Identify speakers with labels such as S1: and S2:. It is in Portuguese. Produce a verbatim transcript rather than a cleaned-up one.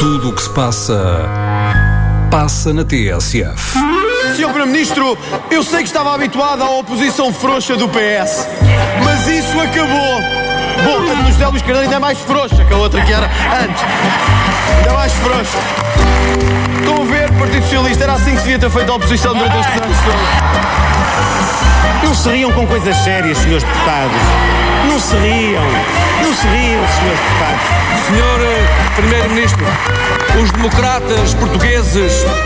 S1: Tudo o que se passa, passa na T S F.
S2: senhor Primeiro-Ministro, eu sei que estava habituado à oposição frouxa do P S, mas isso acabou. Bom, a do José Luís Carneiro ainda é mais frouxa que a outra que era antes. Ainda mais frouxa. Estão a ver, Partido Socialista, era assim que se devia ter feito a oposição durante estes anos todos.
S3: Não se riam com coisas sérias, senhores deputados. Não se riam. Não se riam, senhores deputados.
S1: senhor Primeiro-Ministro, os democratas portugueses